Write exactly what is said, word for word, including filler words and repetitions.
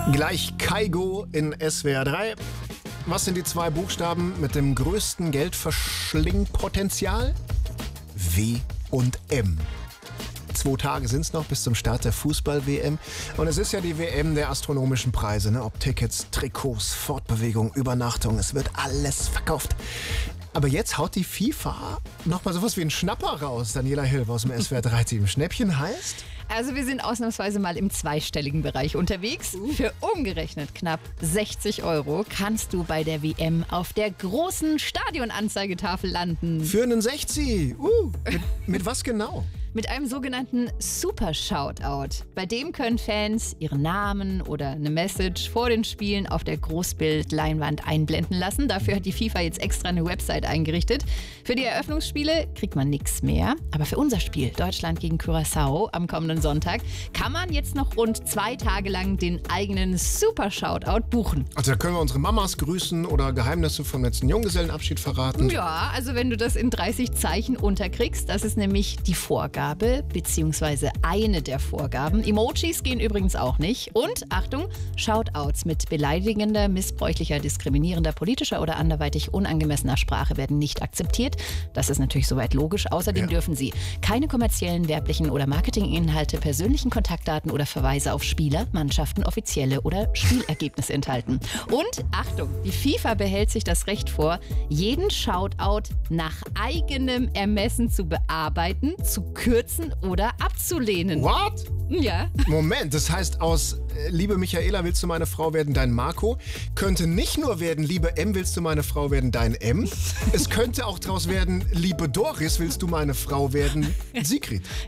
Gleich Kaigo in S W R drei. Was sind die zwei Buchstaben mit dem größten Geldverschlingpotenzial? W und M. Zwei Tage sind es noch bis zum Start der Fußball-W M. Und es ist ja die W M der astronomischen Preise, ne? Ob Tickets, Trikots, Fortbewegung, Übernachtung. Es wird alles verkauft. Aber jetzt haut die FIFA nochmal sowas wie einen Schnapper raus. Daniela Hilf aus dem S W R drei Team. Schnäppchen heißt? Also wir sind ausnahmsweise mal im zweistelligen Bereich unterwegs. Für umgerechnet knapp sechzig Euro kannst du bei der W M auf der großen Stadionanzeigetafel landen. Für einen sechzig. Uh, mit, mit was genau? Mit einem sogenannten Super Shoutout. Bei dem können Fans ihren Namen oder eine Message vor den Spielen auf der Großbildleinwand einblenden lassen. Dafür hat die FIFA jetzt extra eine Website eingerichtet. Für die Eröffnungsspiele kriegt man nichts mehr. Aber für unser Spiel Deutschland gegen Curaçao am kommenden Sonntag kann man jetzt noch rund zwei Tage lang den eigenen Super Shoutout buchen. Also da können wir unsere Mamas grüßen oder Geheimnisse vom letzten Junggesellenabschied verraten. Ja, also wenn du das in dreißig Zeichen unterkriegst, das ist nämlich die Vorgabe. Beziehungsweise eine der Vorgaben. Emojis gehen übrigens auch nicht. Und, Achtung, Shoutouts mit beleidigender, missbräuchlicher, diskriminierender, politischer oder anderweitig unangemessener Sprache werden nicht akzeptiert. Das ist natürlich soweit logisch. Außerdem ja. dürfen sie keine kommerziellen, werblichen oder Marketinginhalte, persönlichen Kontaktdaten oder Verweise auf Spieler, Mannschaften, offizielle oder Spielergebnisse enthalten. Und, Achtung, die FIFA behält sich das Recht vor, jeden Shoutout nach eigenem Ermessen zu bearbeiten, zu kürzen oder abzulehnen. What? Ja. Moment, das heißt aus äh, liebe Michaela, willst du meine Frau werden, dein Marco, könnte nicht nur werden, liebe M, willst du meine Frau werden, dein M. Es könnte auch draus werden, liebe Doris, willst du meine Frau werden, Sigrid.